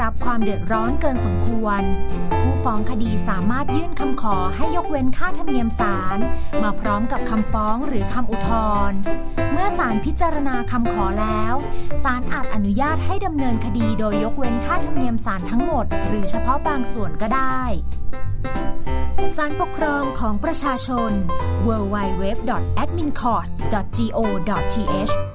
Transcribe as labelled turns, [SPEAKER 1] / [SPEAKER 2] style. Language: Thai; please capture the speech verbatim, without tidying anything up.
[SPEAKER 1] รับความเดือดร้อนเกินสมควรผู้ฟ้องคดีสามารถยื่นคำขอให้ยกเว้นค่าธรรมเนียมศาลมาพร้อมกับคำฟ้องหรือคำอุทธรณ์เมื่อศาลพิจารณาคำขอแล้วศาลอาจอนุญาตให้ดำเนินคดีโดยยกเว้นค่าธรรมเนียมศาลทั้งหมดหรือเฉพาะบางส่วนก็ได้ศาลปกครองของประชาชน ดับเบิลยู ดับเบิลยู ดับเบิลยู ดอท แอดมินคอร์ท ดอท โก ดอท ที เอช